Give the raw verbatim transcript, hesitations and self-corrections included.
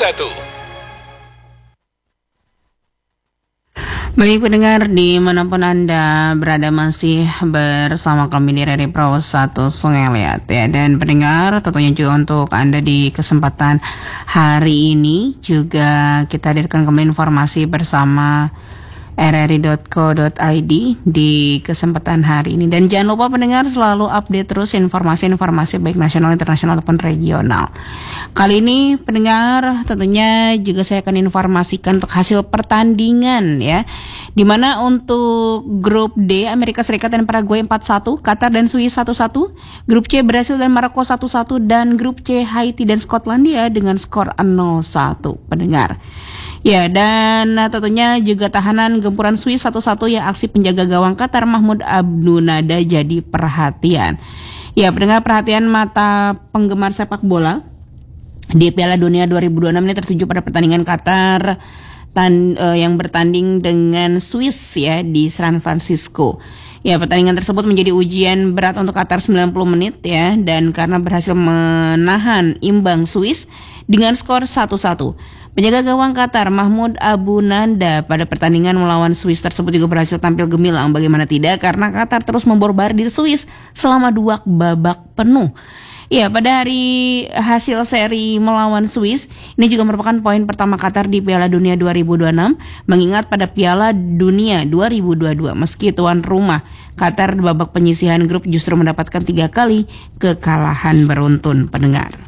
satu. Baik pendengar, dimanapun Anda berada masih bersama kami di Radio Pro satu Sungai Liat ya. Dan pendengar, tentunya juga untuk Anda di kesempatan hari ini juga kita hadirkan kembali informasi bersama r r i dot co dot i d di kesempatan hari ini. Dan jangan lupa pendengar selalu update terus informasi-informasi baik nasional, internasional ataupun regional. Kali ini pendengar tentunya juga saya akan informasikan untuk hasil pertandingan ya. Dimana untuk grup D Amerika Serikat dan Paraguay empat satu, Qatar dan Swiss satu satu, grup C Brasil dan Maroko satu satu, dan grup C Haiti dan Skotlandia dengan skor nol satu pendengar. Ya, dan tentunya juga tahanan gempuran Swiss satu satu ya, aksi penjaga gawang Qatar Mahmoud Abdunada jadi perhatian. Ya, pendengar, perhatian mata penggemar sepak bola di Piala Dunia dua ribu dua puluh enam ini tertuju pada pertandingan Qatar tan, uh, yang bertanding dengan Swiss ya di San Francisco. Ya, pertandingan tersebut menjadi ujian berat untuk Qatar sembilan puluh menit ya, dan karena berhasil menahan imbang Swiss dengan skor satu satu. Penjaga gawang Qatar Mahmoud Abdunada pada pertandingan melawan Swiss tersebut juga berhasil tampil gemilang, bagaimana tidak, karena Qatar terus memborbardir Swiss selama dua babak penuh. Ya, pada hari hasil seri melawan Swiss, ini juga merupakan poin pertama Qatar di Piala Dunia dua ribu dua puluh enam, mengingat pada Piala Dunia dua ribu dua puluh dua, meski tuan rumah, Qatar di babak penyisihan grup justru mendapatkan tiga kali kekalahan beruntun pendengar.